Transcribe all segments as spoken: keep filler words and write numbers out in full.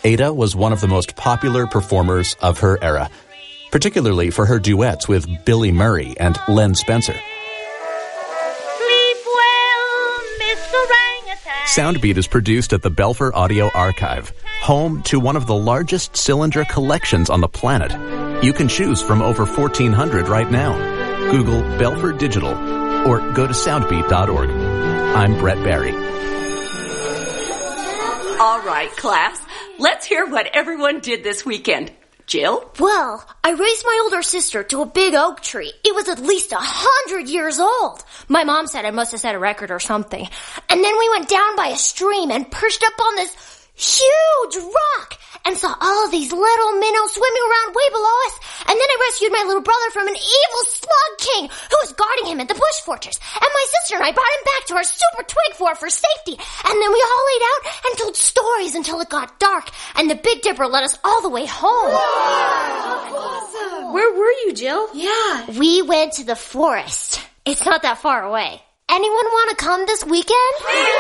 Ada was one of the most popular performers of her era, particularly for her duets with Billy Murray and Len Spencer. Sleep well, Mister Orangutan. Soundbeat is produced at the Belfer Audio Archive, home to one of the largest cylinder collections on the planet. You can choose from over fourteen hundred right now. Google Belfer Digital or go to soundbeat dot org. I'm Brett Barry. All right, class. Let's hear what everyone did this weekend. Jill? Well, I raised my older sister to a big oak tree. It was at least a hundred years old. My mom said I must have set a record or something. And then we went down by a stream and perched up on this huge rock and saw all of these little minnows swimming around way below us. And then I rescued my little brother from an evil slug king who was guarding him at the bush fortress. And my sister and I brought him back to our super twig fort for safety. And then we all laid out and told stories until it got dark. And the Big Dipper led us all the way home. Awesome. Where were you, Jill? Yeah. We went to the forest. It's not that far away. Anyone want to come this weekend?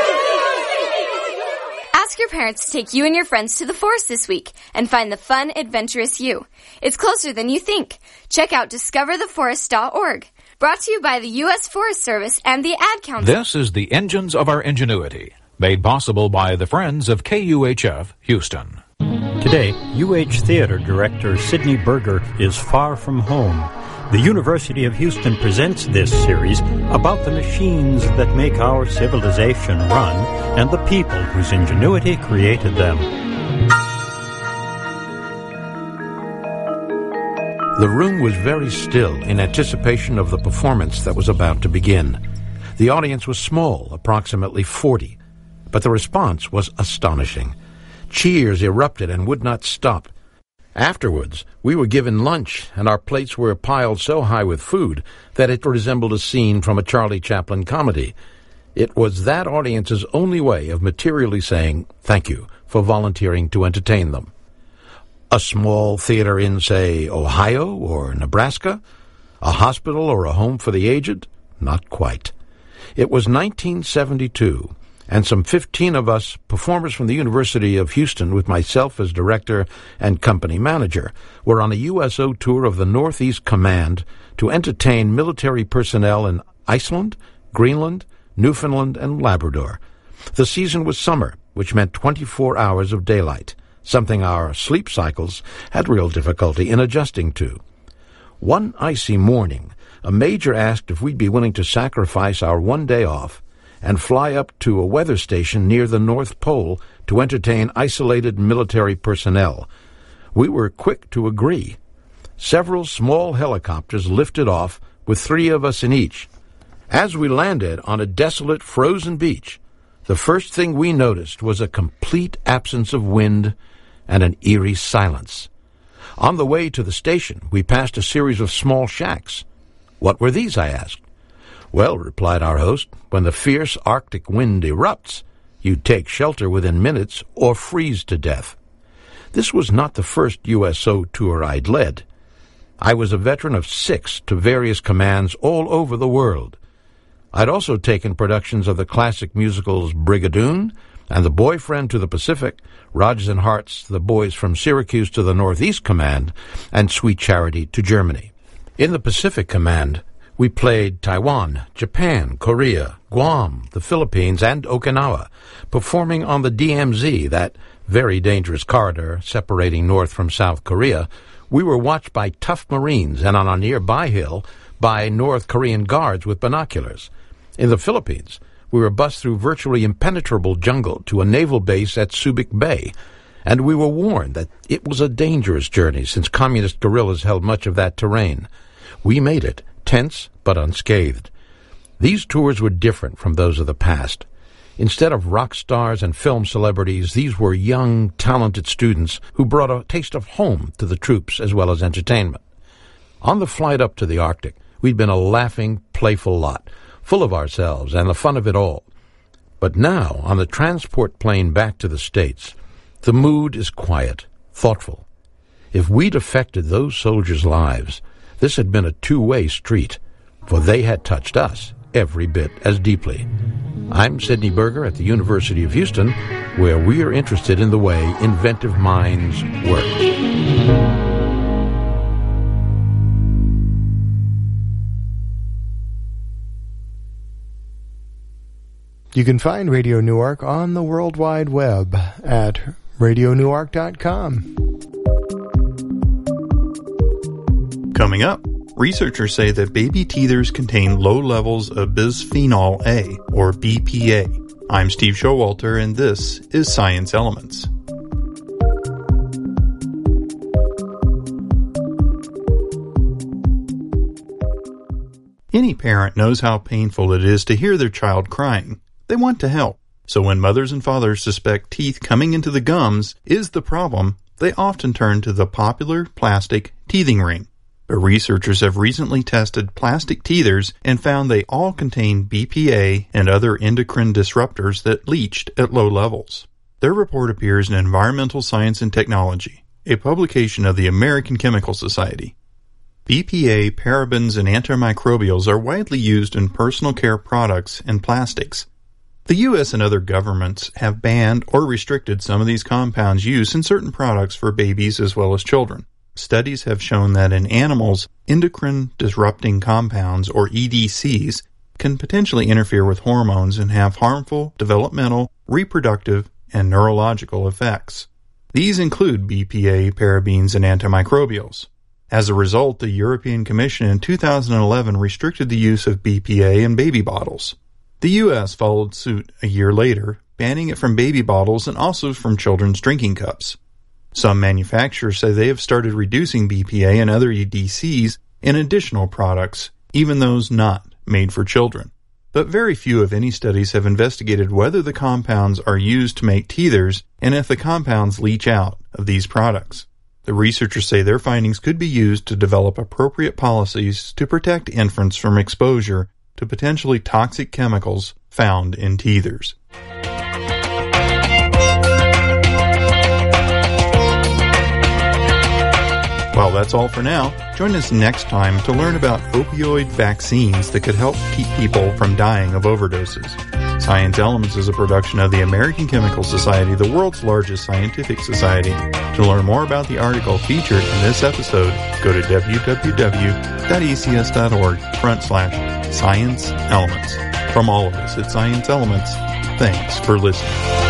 Ask your parents to take you and your friends to the forest this week and find the fun, adventurous you. It's closer than you think. Check out discover the forest dot org. Brought to you by the U S Forest Service and the Ad Council. This is the Engines of Our Ingenuity, made possible by the Friends of K U H F Houston. Today, U H Theater director Sidney Berger is far from home. The University of Houston presents this series about the machines that make our civilization run and the people whose ingenuity created them. The room was very still in anticipation of the performance that was about to begin. The audience was small, approximately forty, but the response was astonishing. Cheers erupted and would not stop. Afterwards, we were given lunch, and our plates were piled so high with food that it resembled a scene from a Charlie Chaplin comedy. It was that audience's only way of materially saying thank you for volunteering to entertain them. A small theater in, say, Ohio or Nebraska? A hospital or a home for the aged? Not quite. It was nineteen seventy-two. And some fifteen of us, performers from the University of Houston with myself as director and company manager, were on a U S O tour of the Northeast Command to entertain military personnel in Iceland, Greenland, Newfoundland, and Labrador. The season was summer, which meant twenty-four hours of daylight, something our sleep cycles had real difficulty in adjusting to. One icy morning, a major asked if we'd be willing to sacrifice our one day off and fly up to a weather station near the North Pole to entertain isolated military personnel. We were quick to agree. Several small helicopters lifted off with three of us in each. As we landed on a desolate frozen beach, the first thing we noticed was a complete absence of wind and an eerie silence. On the way to the station, we passed a series of small shacks. What were these, I asked. Well, replied our host, when the fierce Arctic wind erupts, you take shelter within minutes or freeze to death. This was not the first U S O tour I'd led. I was a veteran of six to various commands all over the world. I'd also taken productions of the classic musicals Brigadoon and The Boyfriend to the Pacific, Rodgers and Hart's The Boys from Syracuse to the Northeast Command, and Sweet Charity to Germany. In the Pacific Command, we played Taiwan, Japan, Korea, Guam, the Philippines, and Okinawa, performing on the D M Z, that very dangerous corridor separating North from South Korea. We were watched by tough Marines and on a nearby hill by North Korean guards with binoculars. In the Philippines, we were bused through virtually impenetrable jungle to a naval base at Subic Bay, and we were warned that it was a dangerous journey since communist guerrillas held much of that terrain. We made it, tense but unscathed. These tours were different from those of the past. Instead of rock stars and film celebrities, these were young, talented students who brought a taste of home to the troops as well as entertainment. On the flight up to the Arctic, we'd been a laughing, playful lot, full of ourselves and the fun of it all. But now, on the transport plane back to the States, the mood is quiet, thoughtful. If we'd affected those soldiers' lives, this had been a two-way street, for they had touched us, every bit as deeply. I'm Sidney Berger at the University of Houston, where we are interested in the way inventive minds work. You can find Radio Newark on the World Wide Web at radio newark dot com. Coming up, researchers say that baby teethers contain low levels of bisphenol A, or B P A. I'm Steve Showalter, and this is Science Elements. Any parent knows how painful it is to hear their child crying. They want to help. So when mothers and fathers suspect teeth coming into the gums is the problem, they often turn to the popular plastic teething ring. But researchers have recently tested plastic teethers and found they all contain B P A and other endocrine disruptors that leached at low levels. Their report appears in Environmental Science and Technology, a publication of the American Chemical Society. B P A, parabens, and antimicrobials are widely used in personal care products and plastics. The U S and other governments have banned or restricted some of these compounds' use in certain products for babies as well as children. Studies have shown that in animals, endocrine disrupting compounds, or E D Cs, can potentially interfere with hormones and have harmful developmental, reproductive, and neurological effects. These include B P A, parabens, and antimicrobials. As a result, the European Commission in two thousand eleven restricted the use of B P A in baby bottles. The U S followed suit a year later, banning it from baby bottles and also from children's drinking cups. Some manufacturers say they have started reducing B P A and other E D Cs in additional products, even those not made for children. But very few, if any, studies have investigated whether the compounds are used to make teethers and if the compounds leach out of these products. The researchers say their findings could be used to develop appropriate policies to protect infants from exposure to potentially toxic chemicals found in teethers. Well, that's all for now. Join us next time to learn about opioid vaccines that could help keep people from dying of overdoses. Science Elements is a production of the American Chemical Society, the world's largest scientific society. To learn more about the article featured in this episode, go to w w w dot e c s dot org front slash science elements. From all of us at Science Elements, thanks for listening.